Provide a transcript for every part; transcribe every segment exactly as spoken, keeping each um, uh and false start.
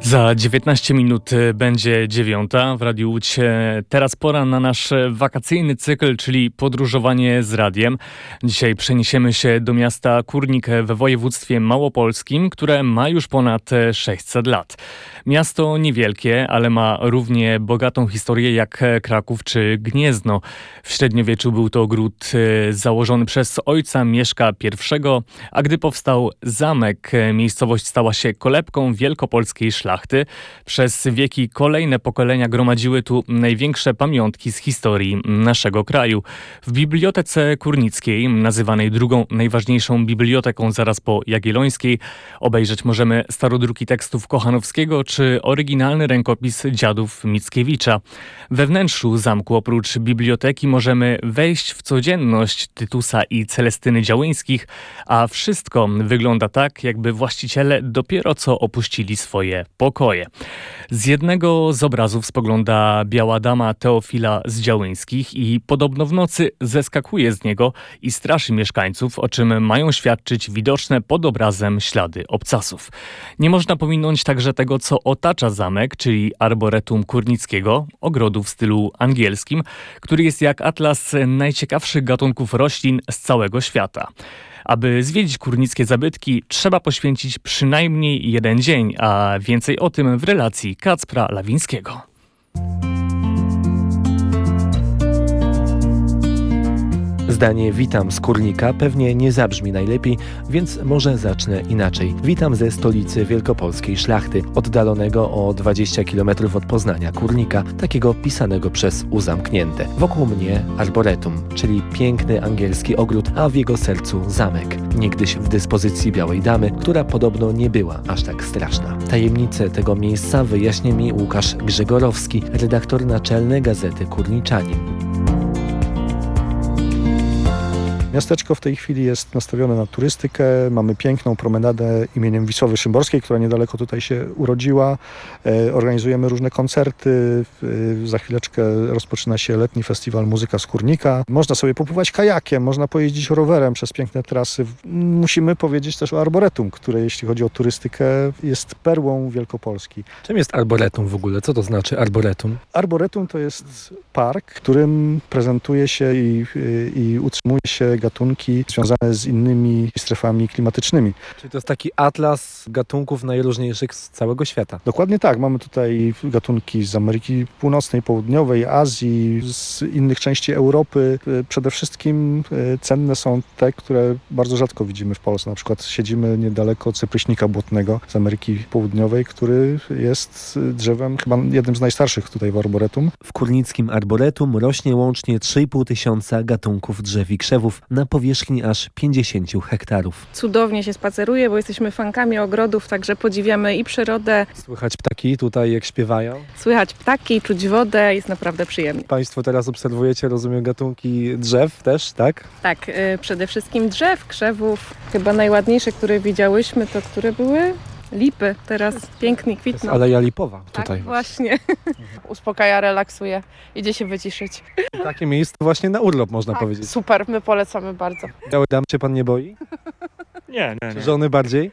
Za dziewiętnaście minut będzie dziewiąta w Radiu Łódź. Teraz pora na nasz wakacyjny cykl, czyli podróżowanie z radiem. Dzisiaj przeniesiemy się do miasta Kórnik we województwie małopolskim, które ma już ponad sześćset lat. Miasto niewielkie, ale ma równie bogatą historię jak Kraków czy Gniezno. W średniowieczu był to gród założony przez ojca Mieszka pierwszego, a gdy powstał zamek, miejscowość stała się kolebką wielkopolskiej szlachty. Przez wieki kolejne pokolenia gromadziły tu największe pamiątki z historii naszego kraju. W Bibliotece Kórnickiej, nazywanej drugą najważniejszą biblioteką zaraz po Jagiellońskiej, obejrzeć możemy starodruki tekstów Kochanowskiego czy oryginalny rękopis dziadów Mickiewicza. We wnętrzu zamku oprócz biblioteki możemy wejść w codzienność Tytusa i Celestyny Działyńskich, a wszystko wygląda tak, jakby właściciele dopiero co opuścili swoje pokoje. Z jednego z obrazów spogląda biała dama Teofila z Działyńskich i podobno w nocy zeskakuje z niego i straszy mieszkańców, o czym mają świadczyć widoczne pod obrazem ślady obcasów. Nie można pominąć także tego, co otacza zamek, czyli arboretum Kórnickiego, ogrodu w stylu angielskim, który jest jak atlas najciekawszych gatunków roślin z całego świata. Aby zwiedzić kórnickie zabytki, trzeba poświęcić przynajmniej jeden dzień, a więcej o tym w relacji Kacpra Lawińskiego. Zdanie witam z Kórnika pewnie nie zabrzmi najlepiej, więc może zacznę inaczej. Witam ze stolicy wielkopolskiej szlachty, oddalonego o dwadzieścia kilometrów od Poznania Kórnika, takiego pisanego przez U zamknięte. Wokół mnie arboretum, czyli piękny angielski ogród, a w jego sercu zamek. Niegdyś w dyspozycji białej damy, która podobno nie była aż tak straszna. Tajemnicę tego miejsca wyjaśni mi Łukasz Grzegorowski, redaktor naczelny Gazety Kórniczanin. Miasteczko w tej chwili jest nastawione na turystykę. Mamy piękną promenadę imieniem Wisławy Szymborskiej, która niedaleko tutaj się urodziła. Organizujemy różne koncerty. Za chwileczkę rozpoczyna się letni festiwal Muzyka z Kórnika. Można sobie popływać kajakiem, można pojeździć rowerem przez piękne trasy. Musimy powiedzieć też o arboretum, które jeśli chodzi o turystykę jest perłą Wielkopolski. Czym jest arboretum w ogóle? Co to znaczy arboretum? Arboretum to jest park, w którym prezentuje się i, i utrzymuje się gatunki związane z innymi strefami klimatycznymi. Czyli to jest taki atlas gatunków najróżniejszych z całego świata. Dokładnie tak. Mamy tutaj gatunki z Ameryki Północnej, Południowej, Azji, z innych części Europy. Przede wszystkim cenne są te, które bardzo rzadko widzimy w Polsce. Na przykład siedzimy niedaleko cypryśnika błotnego z Ameryki Południowej, który jest drzewem chyba jednym z najstarszych tutaj w arboretum. W Kórnickim arboretum rośnie łącznie trzy i pół tysiąca gatunków drzew i krzewów na powierzchni aż pięćdziesięciu hektarów. Cudownie się spaceruje, bo jesteśmy fankami ogrodów, także podziwiamy i przyrodę. Słychać ptaki tutaj jak śpiewają. Słychać ptaki, czuć wodę, jest naprawdę przyjemnie. Państwo teraz obserwujecie, rozumiem, gatunki drzew też, tak? Tak, yy, przede wszystkim drzew, krzewów. Chyba najładniejsze, które widziałyśmy, to które były? Lipy, teraz pięknie kwitną. Aleja lipowa tak, tutaj. właśnie. Uspokaja, relaksuje, idzie się wyciszyć. Takie miejsce właśnie na urlop można tak, powiedzieć. Super, my polecamy bardzo. Białej dam się pan nie boi? Nie, nie, nie. Żony bardziej?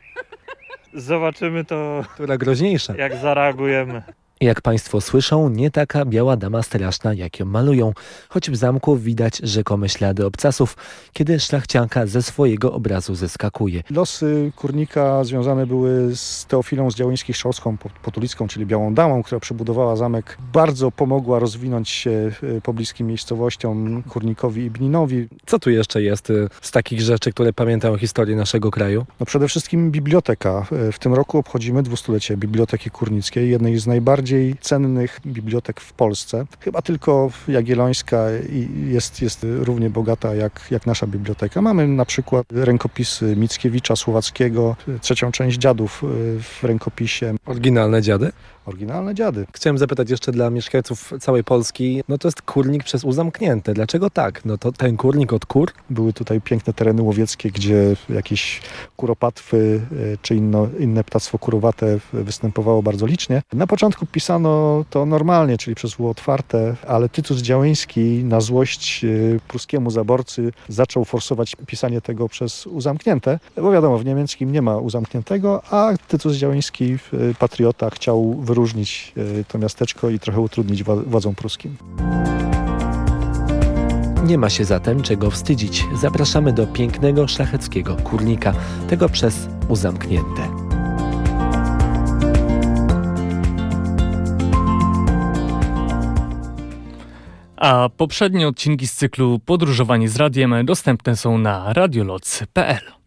Zobaczymy to, Która groźniejsza. jak zareagujemy. Jak Państwo słyszą, nie taka biała dama straszna, jak ją malują, choć w zamku widać rzekome ślady obcasów, kiedy szlachcianka ze swojego obrazu zeskakuje. Losy Kórnika związane były z Teofilą z Działyńskich-Szałską Potulicką, czyli Białą Damą, która przebudowała zamek. Bardzo pomogła rozwinąć się pobliskim miejscowościom Kórnikowi i Bninowi. Co tu jeszcze jest z takich rzeczy, które pamiętają historię naszego kraju? No przede wszystkim biblioteka. W tym roku obchodzimy dwustulecie Biblioteki Kórnickiej, jednej z najbardziej cennych bibliotek w Polsce. Chyba tylko Jagiellońska jest, jest równie bogata jak, jak nasza biblioteka. Mamy na przykład rękopisy Mickiewicza, Słowackiego, trzecią część dziadów w rękopisie. Oryginalne dziady? Oryginalne dziady. Chciałem zapytać jeszcze dla mieszkańców całej Polski, no to jest kurnik przez U zamknięte. Dlaczego tak? No to ten kurnik od kur? Były tutaj piękne tereny łowieckie, gdzie jakieś kuropatwy czy inno, inne ptactwo kurowate występowało bardzo licznie. Na początku pisano to normalnie, czyli przez U otwarte, ale Tytus Działyński na złość pruskiemu zaborcy zaczął forsować pisanie tego przez U zamknięte, bo wiadomo, w niemieckim nie ma U zamkniętego, a Tytus Działyński, patriota, chciał wyróżnić to miasteczko i trochę utrudnić władzom pruskim. Nie ma się zatem czego wstydzić. Zapraszamy do pięknego, szlacheckiego kurnika, tego przez U zamknięte. A poprzednie odcinki z cyklu Podróżowanie z radiem dostępne są na radioloc kropka p l.